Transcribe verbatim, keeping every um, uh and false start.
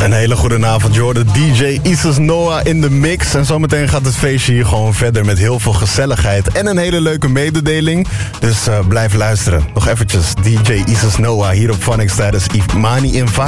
Een hele goede avond, je hoorde D J Isis Noah in de mix. En zometeen gaat het feestje hier gewoon verder met heel veel gezelligheid en een hele leuke mededeling. Dus uh, blijf luisteren. Nog eventjes D J Isis Noah hier op Phonics tijdens Imani in